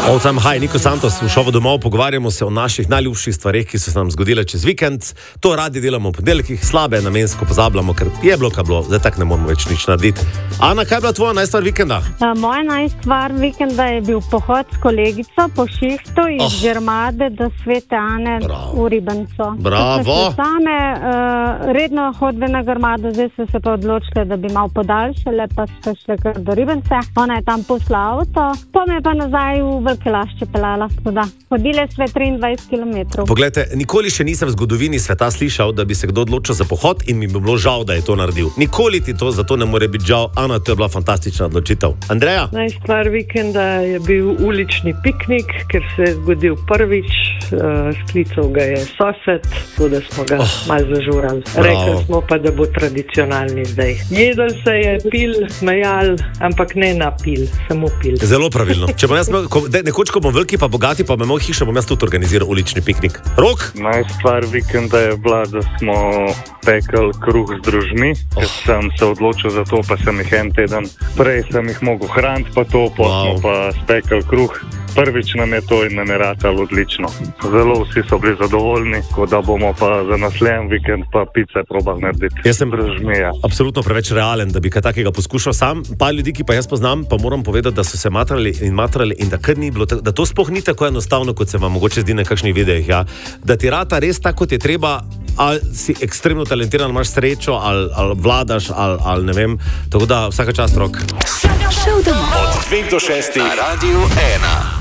All time high, Niko Santos, v šovu domov pogovarjamo se o naših najljubših stvareh, ki so se nam zgodile čez vikend. To radi delamo v ponedeljkih, slabe namensko pozabljamo, ker je bilo, kaj bilo, zdaj tak ne moramo več nič narediti. Ana, kaj je bila tvoja najstvar vikenda? Moja najstvar vikenda je bil pohod s kolegico po šihtu iz Žermade do Svete Ane v Ribenco. Bravo! Same redno hodbe na Grmado, zdaj so se pa odločile, da bi malo podaljšale, pa so šle kar do Ribence. Ona je tam posla avto, pa me pa nazaj v Velike Lašče pelala. Hodile sve 23 km. Poglejte, nikoli še nisem v zgodovini sveta slišal, da bi se kdo odločil za pohod in mi bi bilo žal, da je to naredil. Nikoli ti to zato ne more biti žal. Ana, to je bila fantastična odločitev. Andreja? Najstvar vikenda je bil ulični piknik, ker se je zgodil prvič. Sklical ga je sosed, tako da smo ga malo zažurali. Rekli smo pa, da bo tradicionalni zdaj. Jedel se je, pil, smejal, ampak ne napil, samo pil. Zelo pravilno. Če bom jaz nekoč, ko bom veliki pa bogati, pa me moj hiša, bom jaz tudi organiziral ulični piknik. Rok? Najstvar vikenda je bila, da smo pekli kruh z družmi, ker sem se odločil za to, pa sem jih en teden prej sem jih mogel hraniti, pa to, pa smo pa spekli kruh. Prvič nam je to in nam je ratalo odlično. Zelo vsi so bili zadovoljni, ko da bomo pa za naslednji vikend pa pice probali narediti. Jaz sem absolutno preveč realen, da bi kaj takega poskušal sam. Pa ljudi, ki pa jaz poznam, pa moram povedati, da so se matrali in da kar ni bilo, da to sploh ni tako enostavno, kot se vam mogoče zdi na kakšnih videih, ja. Da ti rata res tako, kot je treba, ali si ekstremno talentiran, imaš srečo, ali vladaš, ali ne vem. Tako da vsaka čast, Rok. Šel domov. Od 2 do 6 na Radiu 1.